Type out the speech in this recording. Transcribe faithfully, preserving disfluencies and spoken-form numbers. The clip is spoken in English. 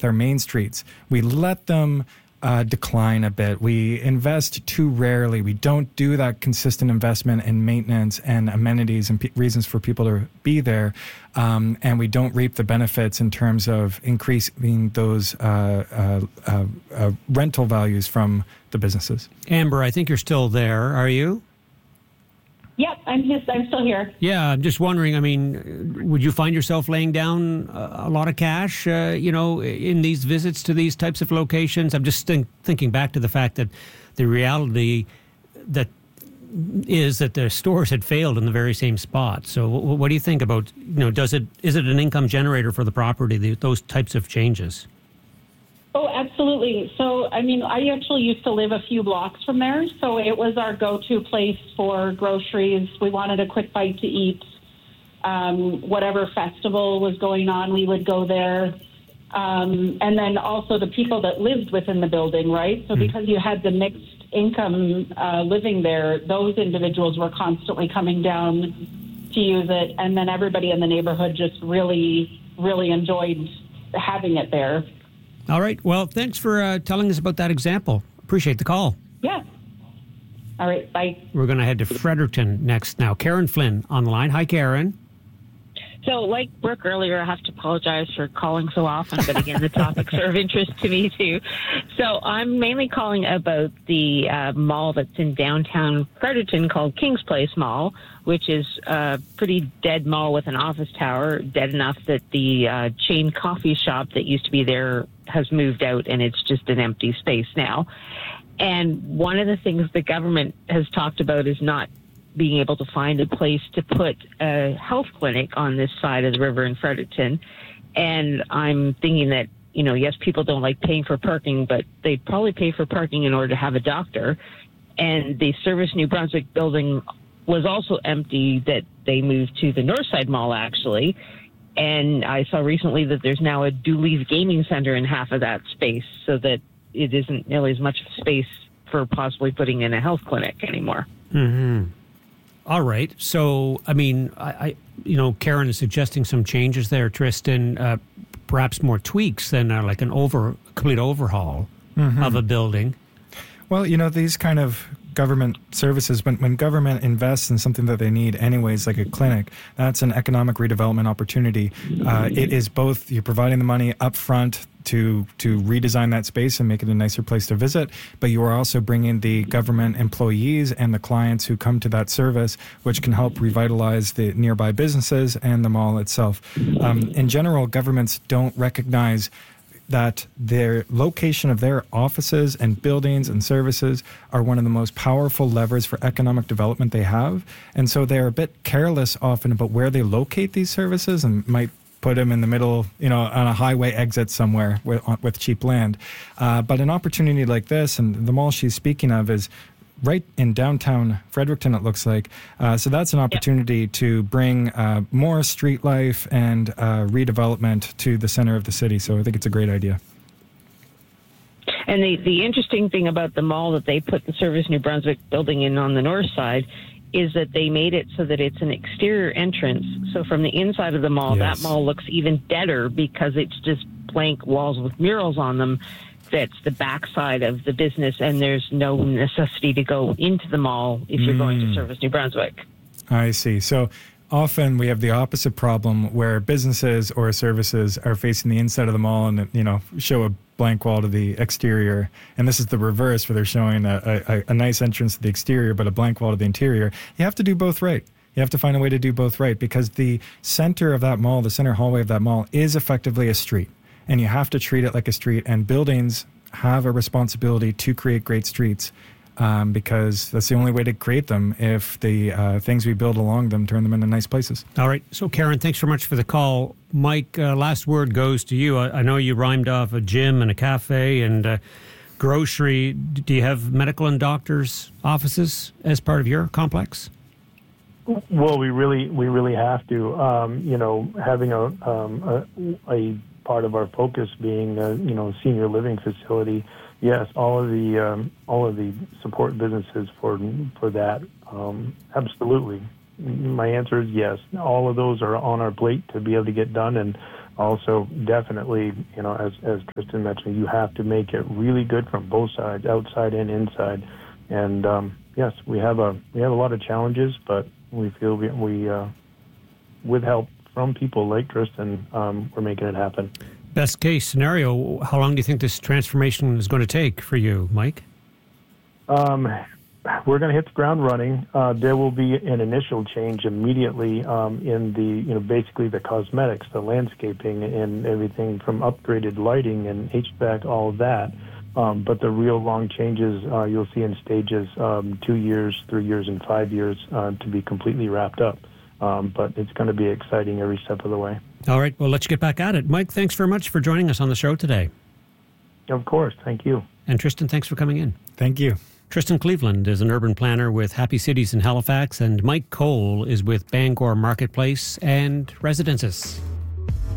with our main streets. We let them Uh, decline a bit. We invest too rarely. We don't do that consistent investment in maintenance and amenities and pe- reasons for people to be there. Um, and we don't reap the benefits in terms of increasing those uh, uh, uh, uh, rental values from the businesses. Amber, I think you're still there. Are you? Yep, I'm just, I'm still here. Yeah, I'm just wondering, I mean, would you find yourself laying down a, a lot of cash, uh, you know, in these visits to these types of locations? I'm just think, thinking back to the fact that the reality that is that the stores had failed in the very same spot. So w- what do you think about, you know, does it, is it an income generator for the property, the, those types of changes? Oh, absolutely. So, I mean, I actually used to live a few blocks from there, so it was our go-to place for groceries. We wanted a quick bite to eat. Um, whatever festival was going on, we would go there. Um, and then also the people that lived within the building, right? So because you had the mixed income uh, living there, those individuals were constantly coming down to use it. And then everybody in the neighborhood just really, really enjoyed having it there. All right. Well, thanks for uh, telling us about that example. Appreciate the call. Yeah. All right. Bye. We're going to head to Fredericton next now. Karen Flynn on the line. Hi, Karen. So, like Brooke earlier, I have to apologize for calling so often, but again, the topics are of interest to me too. So I'm mainly calling about the uh, mall that's in downtown Fredericton called Kings Place Mall, which is a pretty dead mall with an office tower, dead enough that the uh, chain coffee shop that used to be there has moved out and it's just an empty space now. And one of the things the government has talked about is not being able to find a place to put a health clinic on this side of the river in Fredericton. And I'm thinking that, you know, yes, people don't like paying for parking, but they'd probably pay for parking in order to have a doctor. And the Service New Brunswick building was also empty that they moved to the Northside Mall, actually. And I saw recently that there's now a Dooley's Gaming Center in half of that space, so that it isn't nearly as much space for possibly putting in a health clinic anymore. Mm-hmm. All right. So, I mean, I, I, you know, Karen is suggesting some changes there, Tristan, uh, perhaps more tweaks than uh, like an over, complete overhaul mm-hmm. of a building. Well, you know, these kind of government services, when, when government invests in something that they need anyways, like a clinic, that's an economic redevelopment opportunity. Uh, it is both you're providing the money up front to to redesign that space and make it a nicer place to visit, but you are also bringing the government employees and the clients who come to that service, which can help revitalize the nearby businesses and the mall itself. Um, in general, governments don't recognize that their location of their offices and buildings and services are one of the most powerful levers for economic development they have. And so they're a bit careless often about where they locate these services and might put them in the middle, you know, on a highway exit somewhere with, with cheap land. Uh, but an opportunity like this, and the mall she's speaking of is right in downtown Fredericton, it looks like. Uh, so that's an opportunity yep. to bring uh, more street life and uh, redevelopment to the center of the city. So I think it's a great idea. And the, the interesting thing about the mall that they put the Service New Brunswick building in on the north side is that they made it so that it's an exterior entrance. So from the inside of the mall, yes. that mall looks even deader because it's just blank walls with murals on them. That's the backside of the business, and there's no necessity to go into the mall if you're mm. going to Service New Brunswick. I see. So often we have the opposite problem where businesses or services are facing the inside of the mall and, you know, show a blank wall to the exterior. And this is the reverse, where they're showing a, a, a nice entrance to the exterior, but a blank wall to the interior. You have to do both right. You have to find a way to do both right, because the center of that mall, the center hallway of that mall, is effectively a street. And you have to treat it like a street. And buildings have a responsibility to create great streets, um, because that's the only way to create them if the uh, things we build along them turn them into nice places. All right. So, Karen, thanks very much for the call. Mike, uh, last word goes to you. I, I know you rhymed off a gym and a cafe and uh, grocery. Do you have medical and doctors' offices as part of your complex? Well, we really we really have to. Um, you know, having a, um, a a part of our focus being a, you know, senior living facility. Yes, all of the um, all of the support businesses for for that. Um, absolutely, my answer is yes. All of those are on our plate to be able to get done, and also definitely, you know, as, as Tristan mentioned, you have to make it really good from both sides, outside and inside. And um, yes, we have a we have a lot of challenges, but we feel we, we uh, with help from people like Tristan, um, we're making it happen. Best case scenario, how long do you think this transformation is going to take for you, Mike? Um, we're going to hit the ground running. Uh, there will be an initial change immediately um, in the, you know, basically the cosmetics, the landscaping, and everything from upgraded lighting and H V A C, all of that. Um, but the real long changes uh, you'll see in stages, um, two years, three years, and five years uh, to be completely wrapped up. Um, but it's going to be exciting every step of the way. All right, well, let's get back at it. Mike, thanks very much for joining us on the show today. Of course, thank you. And Tristan, thanks for coming in. Thank you. Tristan Cleveland is an urban planner with Happy Cities in Halifax, and Mike Cole is with Bangor Marketplace and Residences.